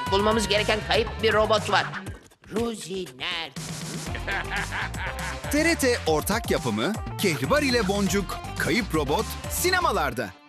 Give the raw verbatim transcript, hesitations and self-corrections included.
Bulmamız gereken kayıp bir robot var. Rosie nerede? T R T ortak yapımı Kehribar ile Boncuk, Kayıp Robot sinemalarda.